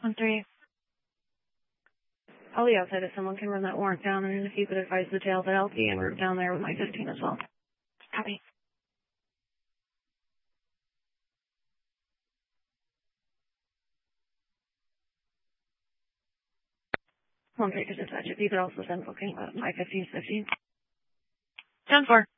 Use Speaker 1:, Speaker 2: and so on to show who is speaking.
Speaker 1: 1-3. I'll be outside if someone can run that warrant down, and if you could advise the jail that I'll be en route down there with my 15 as well. Copy. 1-3 to dispatch. If you could also send booking my 15's 15. 10-4.